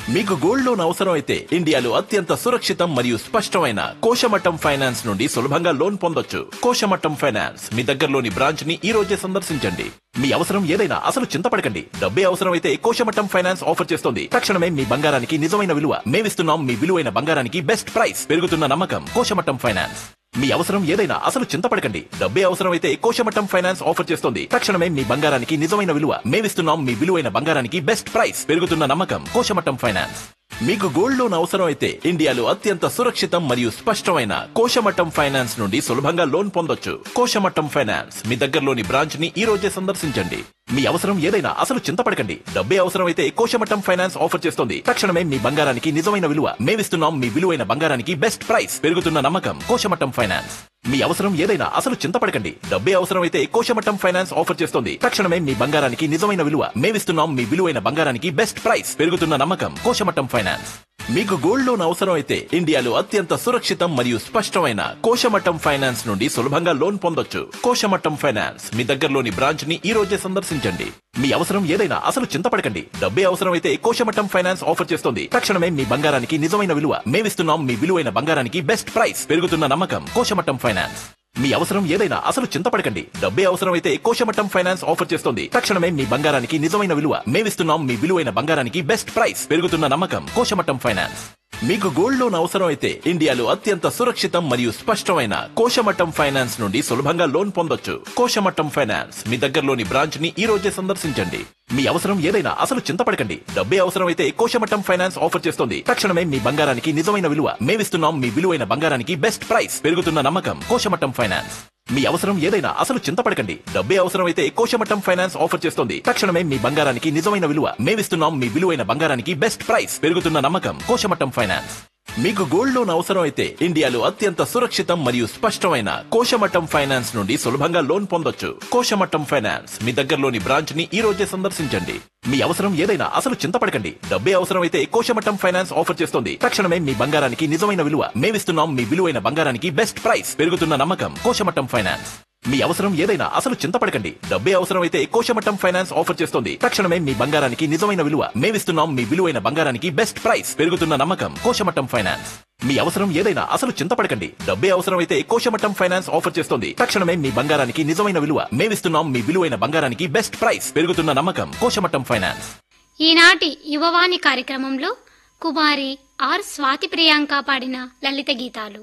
మీకు gold loan అవసరం అయితే ఇండియాలో అత్యంత సురక్షితం మరియు స్పష్టమైన కోశమట్టం ఫైనాన్స్ నుండి సులభంగా లోన్ పొందొచ్చు. కోశమట్టం ఫైనాన్స్ మీ దగ్గరలోని బ్రాంచ్ ని ఈ రోజే సందర్శించండి. మీ అవసరం ఏదైనా అసలు చింతపడకండి. డబ్బే అవసరం అయితే కోశమట్టం ఫైనాన్స్ ఆఫర్ చేస్తోంది. తక్షణమే మీ బంగారానికి నిజమైన విలువ మేమిస్తున్నాం. మీ విలువైన బంగారానికి బెస్ట్ ప్రైస్. పెరుగుతున్న నమ్మకం కోశమట్టం ఫైనాన్స్. మీ అవసరం ఏదైనా అసలు చింతపడకండి. డబ్బే అవసరం అయితే కోశమట్టం ఫైనాన్స్ ఆఫర్ చేస్తోంది. తక్షణమే మీ బంగారానికి నిజమైన విలువ మేమిస్తున్నాం. మీ విలువైన బంగారానికి బెస్ట్ ప్రైస్. పెరుగుతున్న నమ్మకం కోశమట్టం ఫైనాన్స్. మీకు గోల్డ్ లోన్ అవసరం అయితే ఇండియాలో అత్యంత సురక్షితం మరియు స్పష్టమైన కోశమట్టం ఫైనాన్స్ నుండి సులభంగా లోన్ పొందొచ్చు. కోశమట్టం ఫైనాన్స్ మీ దగ్గరలోని బ్రాంచ్ ని ఈ రోజే సందర్శించండి. మీ అవసరం ఏదైనా అసలు చింతపడకండి. డబ్బే అవసరం అయితే కోశమట్టం ఫైనాన్స్ ఆఫర్ చేస్తోంది. తక్షణమే మీ బంగారానికి నిజమైన విలువ మేమిస్తున్నాం. మీ విలువైన బంగారానికి బెస్ట్ ప్రైస్. పెరుగుతున్న నమ్మకం కోశమట్టం ఫైనాన్స్. మీ అవసరం ఏదైనా అసలు చింతపడకండి. డబ్బే అవసరం అయితే కోశమట్టం ఫైనాన్స్ ఆఫర్ చేస్తోంది. తక్షణమే మీ బంగారానికి నిజమైన విలువ మేమిస్తున్నాం. మీ విలువైన బంగారానికి బెస్ట్ ప్రైస్. పెరుగుతున్న నమ్మకం కోశమట్టం ఫైనాన్స్. మీకు గోల్డ్ లోన్ అవసరం అయితే ఇండియాలో అత్యంత సురక్షితం మరియు స్పష్టమైన కోశమట్టం ఫైనాన్స్ నుండి సులభంగా లోన్ పొందొచ్చు. కోశమట్టం ఫైనాన్స్ మీ దగ్గరలోని బ్రాంచ్ ని ఈ రోజే సందర్శించండి. మీ అవసరం ఏదైనా అసలు చింతపడకండి. డబ్బే అవసరం అయితే కోశమట్టం ఫైనాన్స్ ఆఫర్ చేస్తోంది. తక్షణమే మీ బంగారానికి నిజమైన విలువ మేమిస్తున్నాం. మీ విలువైన బంగారానికి బెస్ట్ ప్రైస్. పెరుగుతున్న నమ్మకం కోశమట్టం ఫైనాన్స్. మీ అవసరం ఏదైనా అసలు చింతపడకండి. డబ్బే అవసరం అయితే కోశమట్టం ఫైనాన్స్ ఆఫర్ చేస్తోంది. తక్షణమే మీ బంగారానికి నిజమైన విలువ మేమిస్తున్నాం. మీ విలువైన బంగారానికి బెస్ట్ ప్రైస్. పెరుగుతున్న నమ్మకం కోశమట్టం ఫైనాన్స్. మీకు గోల్డ్ లోన్ అవసరం అయితే ఇండియాలో అత్యంత సురక్షితం మరియు స్పష్టమైన కోశమట్టం ఫైనాన్స్ నుండి సులభంగా లోన్ పొందొచ్చు. కోశమట్టం ఫైనాన్స్ మీ దగ్గరలోని బ్రాంచ్ ని ఈ రోజే సందర్శించండి. మీ అవసరం ఏదైనా అసలు చింతపడకండి. డబ్బే అవసరం అయితే కోశమట్టం ఫైనాన్స్ ఆఫర్ చేస్తోంది. తక్షణమే మీ బంగారానికి నిజమైన విలువ మేమిస్తున్నాం. మీ విలువైన బంగారానికి బెస్ట్ ప్రైస్. పెరుగుతున్న నమ్మకం కోశమట్టం ఫైనాన్స్. మీ అవసరం ఏదైనా అసలు చింతపడకండి. డబ్బే అవసరం అయితే కోశమట్టం ఫైనాన్స్ ఆఫర్ చేస్తోంది. తక్షణమే మీ బంగారానికి నిజమైన విలువ మేమిస్తున్నాం. మీ విలువైన బంగారానికి బెస్ట్ ప్రైస్. పెరుగుతున్న నమ్మకం కోశమట్టం ఫైనాన్స్. మీకు గోల్డ్ లోన్ అవసరం అయితే ఇండియాలో అత్యంత సురక్షితం మరియు స్పష్టమైన కోశమట్టం ఫైనాన్స్ నుండి సులభంగా లోన్ పొందొచ్చు. కోశమట్టం ఫైనాన్స్ మీ దగ్గరలోని బ్రాంచ్ ని ఈ రోజే సందర్శించండి. మీ అవసరం ఏదైనా అసలు చింతపడకండి. డబ్బే అవసరం అయితే కోశమట్టం ఫైనాన్స్ ఆఫర్ చేస్తోంది. తక్షణమే మీ బంగారానికి నిజమైన విలువ మేమిస్తున్నాం. మీ విలువైన బంగారానికి బెస్ట్ ప్రైస్. పెరుగుతున్న నమ్మకం కోశమట్టం ఫైనాన్స్. మీ అవసరం ఏదైనా అసలు చింతపడకండి. డబ్బే అవసరం అయితే కోశమట్టం ఫైనాన్స్ ఆఫర్ చేస్తోంది. తక్షణమే మీ బంగారానికి నిజమైన విలువ మేమిస్తున్నాం. మీ విలువైన బంగారానికి బెస్ట్ ప్రైస్. పెరుగుతున్న నమ్మకం కోశమట్టం ఫైనాన్స్. మీ అవసరం ఏదైనా అసలు చింతపడకండి. డబ్బే అవసరం అయితే కోశమట్టం ఫైనాన్స్ ఆఫర్ చేస్తోంది. తక్షణమే మీ బంగారానికి నిజమైన విలువ మేమిస్తున్నాం. మీ విలువైన బంగారానికి బెస్ట్ ప్రైస్. పెరుగుతున్న నమ్మకం కోశమట్టం ఫైనాన్స్. ఈనాటి యువవాణి కార్యక్రమంలో కుమారి ఆర్ స్వాతి ప్రియాంక పాడిన లలిత గీతాలు.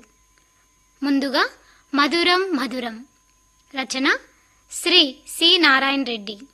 ముందుగా మధురం మధురం రచన శ్రీ సి నారాయణ రెడ్డి.